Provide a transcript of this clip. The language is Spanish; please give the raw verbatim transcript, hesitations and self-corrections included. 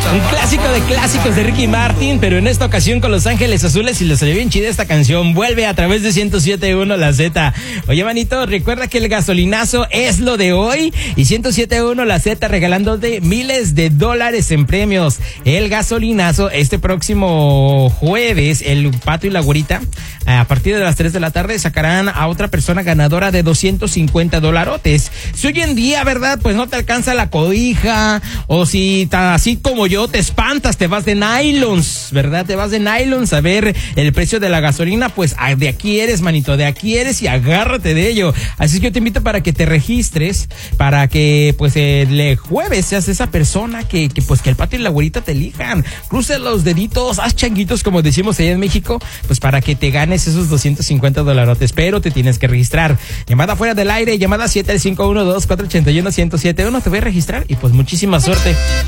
Un clásico de clásicos de Ricky Martin, pero en esta ocasión con Los Ángeles Azules, y les salió bien chida esta canción. Vuelve a través de ciento siete punto uno La Z. Oye, manito, recuerda que el gasolinazo es lo de hoy, y ciento siete punto uno La Z regalándote miles de dólares en premios. El gasolinazo este próximo jueves, el Pato y la Güerita, a partir de las tres de la tarde, sacarán a otra persona ganadora de doscientos cincuenta dolarotes. Si hoy en día, ¿verdad? Pues no te alcanza la cobija, o si así como yo te espantas, te vas de nylons, ¿verdad? Te vas de nylons a ver el precio de la gasolina, pues de aquí eres, manito, de aquí eres y agárrate de ello. Así que yo te invito para que te registres, para que pues el jueves seas esa persona que, que pues que el Pato y la Güerita te elijan. Cruce los deditos, haz changuitos, como decimos allá en México, pues para que te ganes esos doscientos cincuenta dolarotes, pero te tienes que registrar. Llamada fuera del aire, llamada siete al cinco uno dos, cuatro ocho uno, uno cero siete uno, te voy a registrar y pues muchísima suerte.